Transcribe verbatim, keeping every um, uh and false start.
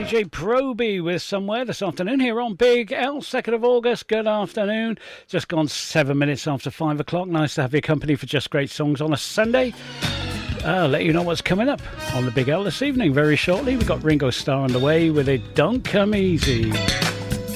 D J Proby with Somewhere this afternoon here on Big L, second of August. Good afternoon. Just gone seven minutes after five o'clock. Nice to have your company for just great songs on a Sunday. I'll let you know what's coming up on the Big L this evening. Very shortly, we've got Ringo Starr on the way with It Don't Come Easy.